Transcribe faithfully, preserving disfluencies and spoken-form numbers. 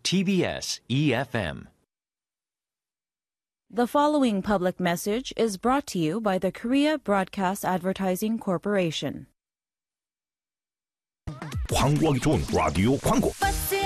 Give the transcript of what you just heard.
T B S E F M. The following public message is brought to you by the Korea Broadcast Advertising Corporation. 광고하기 좋은 라디오 광고.